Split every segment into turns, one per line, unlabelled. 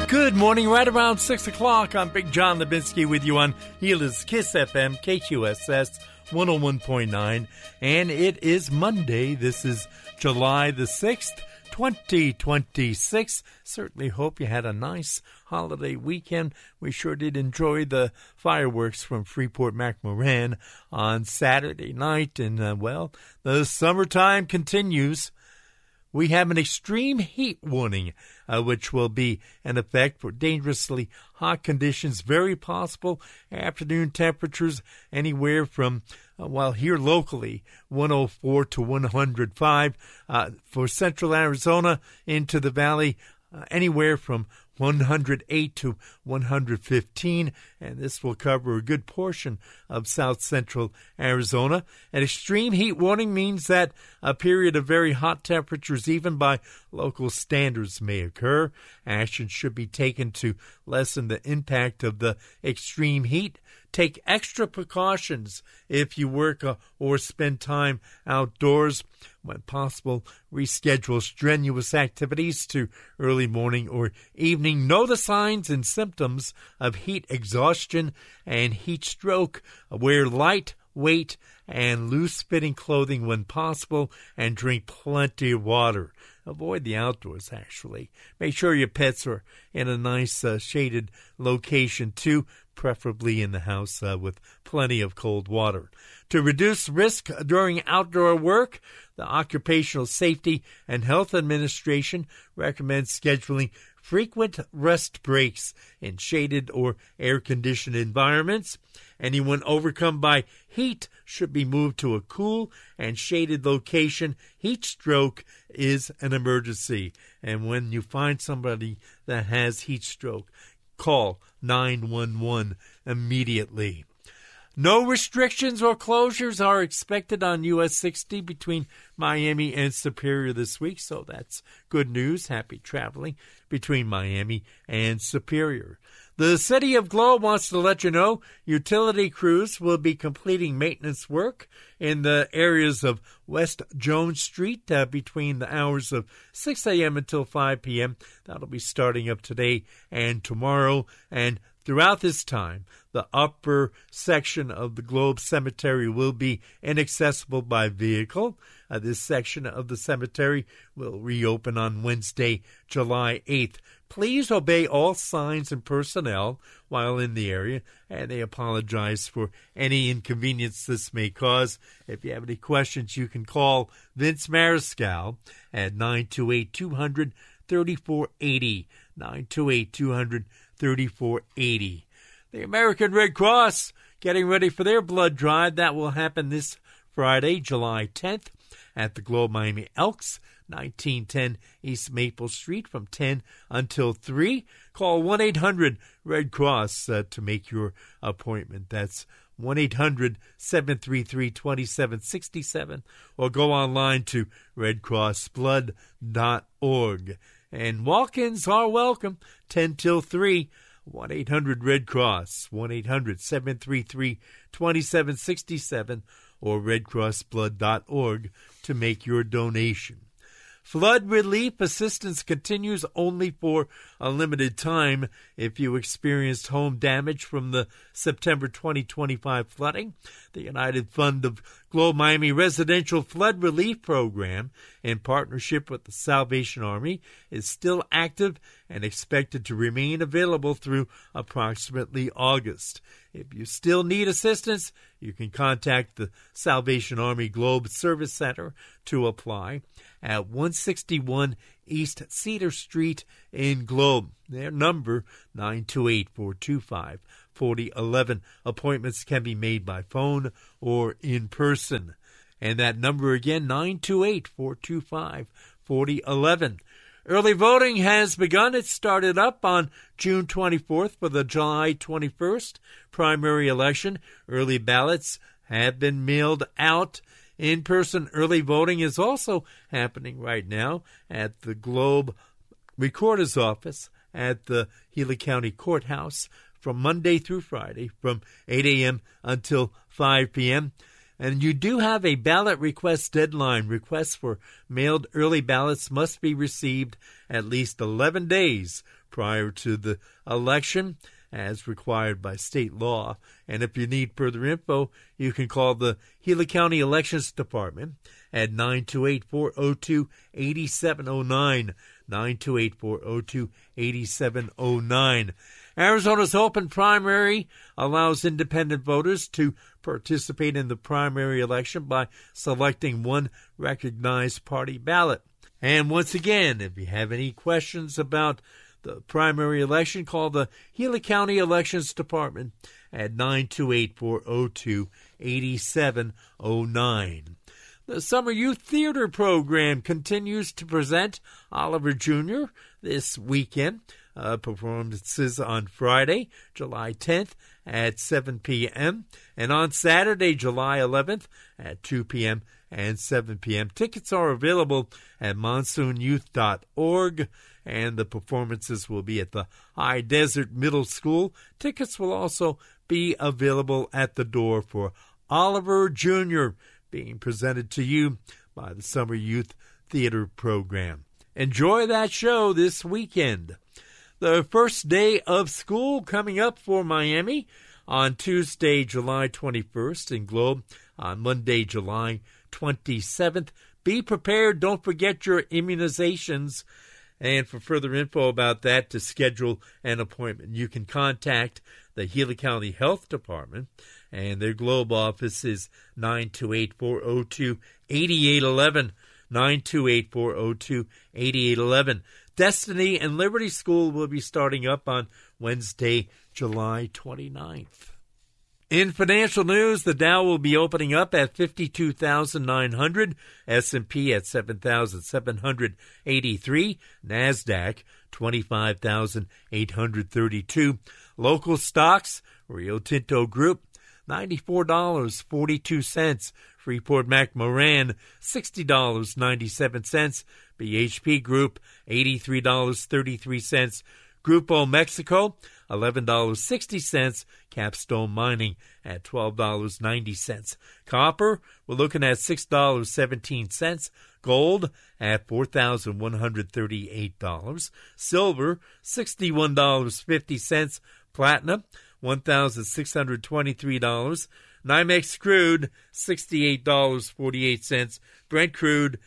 Good morning, right around 6 o'clock. I'm Big John Lebinsky with you on Gila's Kiss FM, KQSS 101.9. And it is Monday. This is July the 6th, 2026. Certainly hope you had a nice holiday weekend. We sure did enjoy the fireworks from Freeport-McMoRan on Saturday night. And, well, the summertime continues. We have an extreme heat warning, which will be in effect for dangerously hot conditions. Very possible afternoon temperatures anywhere from, here locally, 104 to 105. For central Arizona into the valley, anywhere from 108 to 115, and this will cover a good portion of south central Arizona. An extreme heat warning means that a period of very hot temperatures, even by local standards, may occur. Action should be taken to lessen the impact of the extreme heat. Take extra precautions if you work or spend time outdoors. When possible, reschedule strenuous activities to early morning or evening. Know the signs and symptoms of heat exhaustion and heat stroke. Wear light weight and loose-fitting clothing when possible, and drink plenty of water. Avoid the outdoors, actually. Make sure your pets are in a nice shaded location, too, preferably in the house with plenty of cold water. To reduce risk during outdoor work, the Occupational Safety and Health Administration recommends scheduling frequent rest breaks in shaded or air-conditioned environments. Anyone overcome by heat should be moved to a cool and shaded location. Heat stroke is an emergency. And when you find somebody that has heat stroke, call 911 immediately. No restrictions or closures are expected on US 60 between Miami and Superior this week, so that's good news. Happy traveling between Miami and Superior. The City of Globe wants to let you know utility crews will be completing maintenance work in the areas of West Jones Street between the hours of 6 a.m. until 5 p.m. That'll be starting up today and tomorrow. And throughout this time, the upper section of the Globe Cemetery will be inaccessible by vehicle. This section of the cemetery will reopen on Wednesday, July 8th. Please obey all signs and personnel while in the area, and they apologize for any inconvenience this may cause. If you have any questions, you can call Vince Mariscal at 928-200-3480, 928-200-3480. The American Red Cross getting ready for their blood drive. That will happen this Friday, July 10th, at the Globe Miami Elks, 1910 East Maple Street from 10 until 3. Call 1-800-RED-CROSS to make your appointment. That's 1-800-733-2767, or go online to redcrossblood.org. And walk-ins are welcome, 10 till 3. 1-800-RED-CROSS, 1-800-733-2767, or redcrossblood.org to make your donation. Flood relief assistance continues only for a limited time. If you experienced home damage from the September 2025 flooding, the United Fund of Globe Miami Residential Flood Relief Program, in partnership with the Salvation Army, is still active and expected to remain available through approximately August. If you still need assistance, you can contact the Salvation Army Globe Service Center to apply at 161 East Cedar Street in Globe. Their number, 928-425-4011. Appointments can be made by phone or in person. And that number again, 928-425-4011. Early voting has begun. It started up on June 24th for the July 21st primary election. Early ballots have been mailed out. In-person early voting is also happening right now at the Globe Recorder's Office at the Gila County Courthouse from Monday through Friday from 8 a.m. until 5 p.m. And you do have a ballot request deadline. Requests for mailed early ballots must be received at least 11 days prior to the election as required by state law. And if you need further info, you can call the Gila County Elections Department at 928-402-8709, 928-402-8709. Arizona's open primary allows independent voters to participate in the primary election by selecting one recognized party ballot. And once again, if you have any questions about the primary election, call the Gila County Elections Department at 928-402-8709. The Summer Youth Theater Program continues to present Oliver Jr. this weekend. Performances on Friday, July 10th at 7 p.m. and on Saturday, July 11th at 2 p.m. and 7 p.m. Tickets are available at monsoonyouth.org, and the performances will be at the High Desert Middle School. Tickets will also be available at the door for Oliver Jr., being presented to you by the Summer Youth Theater Program. Enjoy that show this weekend. The first day of school coming up for Miami on Tuesday, July 21st, in Globe on Monday, July 27th. Be prepared. Don't forget your immunizations. And for further info about that, to schedule an appointment, you can contact the Gila County Health Department, and their Globe office is 928-402-8811, 928-402-8811. Destiny and Liberty School will be starting up on Wednesday, July 29th. In financial news, the Dow will be opening up at 52,900, S&P at 7,783, NASDAQ 25,832. Local stocks, Rio Tinto Group, $94.42. Freeport-McMoRan, $60.97. BHP Group, $83.33. Grupo Mexico, $11.60. Capstone Mining at $12.90. Copper, we're looking at $6.17. Gold at $4,138. Silver, $61.50. Platinum, $1,623. NYMEX crude, $68.48. Brent crude,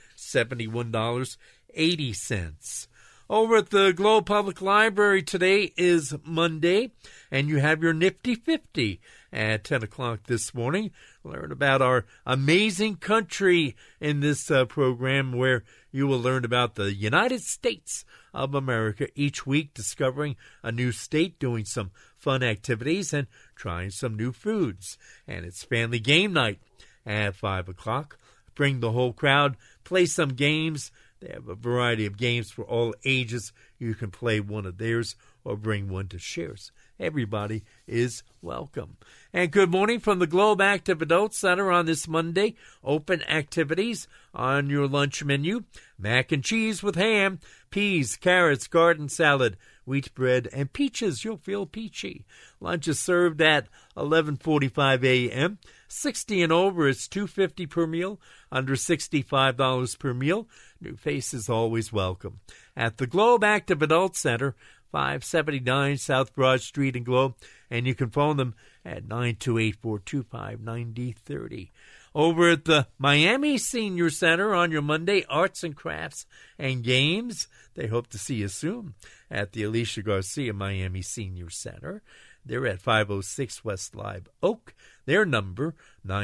$71.80. Over at the Globe Public Library today is Monday, and you have your Nifty 50 at 10 o'clock this morning. Learn about our amazing country in this program, where you will learn about the United States of America each week, discovering a new state, doing some fun activities, and trying some new foods. And it's family game night at 5 o'clock. Bring the whole crowd, play some games. They have a variety of games for all ages. You can play one of theirs or bring one to shares. Everybody is welcome. And good morning from the Globe Active Adult Center on this Monday. Open activities on your lunch menu: mac and cheese with ham, peas, carrots, garden salad, wheat bread, and peaches. You'll feel peachy. Lunch is served at 11:45 a.m. 60 and over is $2.50 per meal. Under $65 per meal. New faces always welcome. At the Globe Active Adult Center, 579 South Broad Street in Globe, and you can phone them at 928-425-9030. Over at the Miami Senior Center on your Monday, arts and crafts and games. They hope to see you soon at the Alicia Garcia Miami Senior Center. They're at 506 West Live Oak. Their number,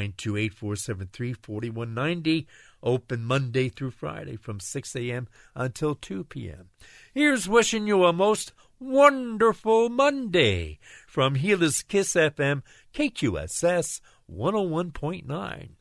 928-473-4190. Open Monday through Friday from 6 a.m. until 2 p.m. Here's wishing you a most wonderful Monday from Gila's Kiss FM, KQSS 101.9.